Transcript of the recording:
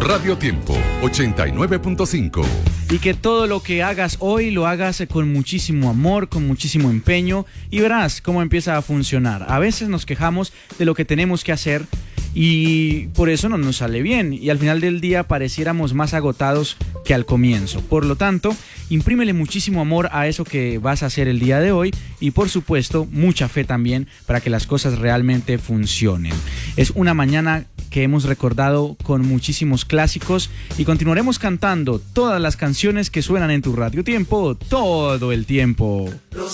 Radio Tiempo 89.5. Y que todo lo que hagas hoy lo hagas con muchísimo amor, con muchísimo empeño, y verás cómo empieza a funcionar. A veces nos quejamos de lo que tenemos que hacer y por eso no nos sale bien, y al final del día pareciéramos más agotados que al comienzo. Por lo tanto, imprímele muchísimo amor a eso que vas a hacer el día de hoy, y por supuesto mucha fe también para que las cosas realmente funcionen. Es una mañana que hemos recordado con muchísimos clásicos y continuaremos cantando todas las canciones que suenan en tu Radio Tiempo todo el tiempo.